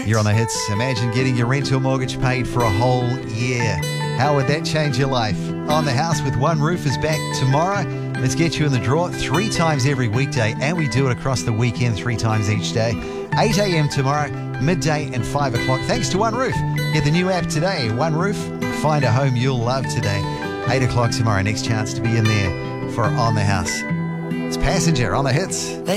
You're on the hits. Imagine getting your rental mortgage paid for a whole year. How would that change your life? On the House with One Roof is back tomorrow. Let's get you in the draw 3 times every weekday, and we do it across the weekend 3 times each day. 8 a.m. tomorrow, midday and 5 o'clock. Thanks to One Roof. Get the new app today. One Roof. Find a home you'll love today. 8 o'clock tomorrow. Next chance to be in there for On the House. It's Passenger on the hits.